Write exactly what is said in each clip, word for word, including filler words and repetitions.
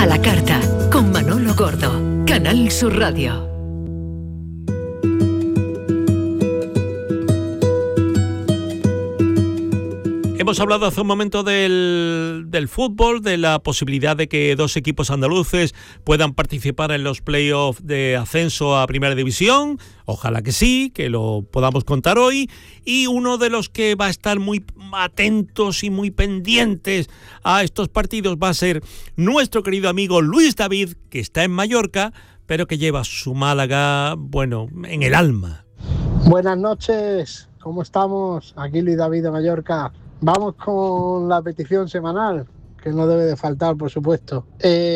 A la carta, con Manolo Gordo, Canal Sur Radio. Hemos hablado hace un momento del, del fútbol, de la posibilidad de que dos equipos andaluces puedan participar en los playoffs de ascenso a Primera División. Ojalá que sí, que lo podamos contar hoy. Y uno de los que va a estar muy atentos y muy pendientes a estos partidos va a ser nuestro querido amigo Luis David, que está en Mallorca, pero que lleva su Málaga, bueno, en el alma. Buenas noches, ¿cómo estamos? Aquí Luis David de Mallorca. Vamos con la petición semanal, que no debe de faltar, por supuesto.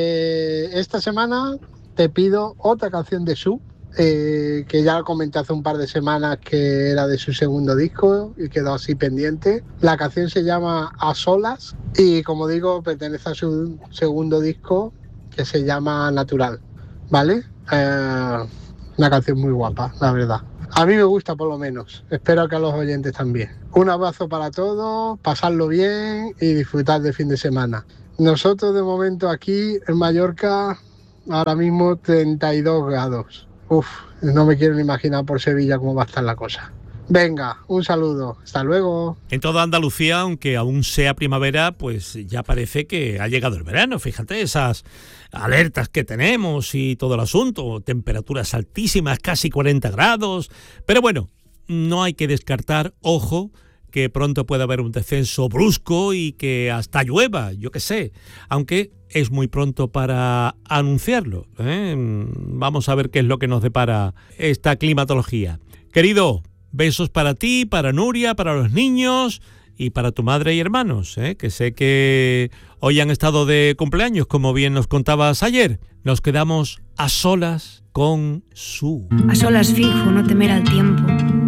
Eh, esta semana te pido otra canción de Su, eh, que ya comenté hace un par de semanas que era de su segundo disco y quedó así pendiente. La canción se llama A Solas y, como digo, pertenece a su segundo disco que se llama Natural, ¿vale? Eh, una canción muy guapa, la verdad. A mí me gusta, por lo menos. Espero que a los oyentes también. Un abrazo para todos, pasarlo bien y disfrutar del fin de semana. Nosotros de momento aquí en Mallorca, ahora mismo treinta y dos grados. Uf, no me quiero ni imaginar por Sevilla cómo va a estar la cosa. Venga, un saludo. Hasta luego. En toda Andalucía, aunque aún sea primavera, pues ya parece que ha llegado el verano. Fíjate, esas alertas que tenemos y todo el asunto. Temperaturas altísimas, casi cuarenta grados. Pero bueno, no hay que descartar, ojo, que pronto puede haber un descenso brusco y que hasta llueva, yo qué sé. Aunque es muy pronto para anunciarlo, ¿eh? Vamos a ver qué es lo que nos depara esta climatología. Querido, besos para ti, para Nuria, para los niños y para tu madre y hermanos, ¿eh? Que sé que hoy han estado de cumpleaños, como bien nos contabas ayer. Nos quedamos a solas con Su. A solas finjo no temer al tiempo.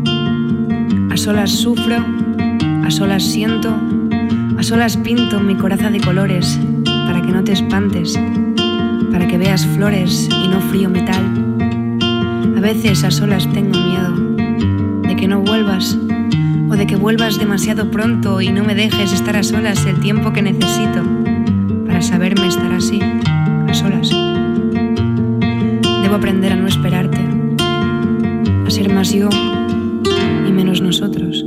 A solas sufro, a solas siento, a solas pinto mi coraza de colores para que no te espantes, para que veas flores y no frío metal. A veces a solas tengo miedo de que no vuelvas o de que vuelvas demasiado pronto y no me dejes estar a solas el tiempo que necesito para saberme estar así, a solas. Debo aprender a no esperarte, a ser más yo y menos nosotros.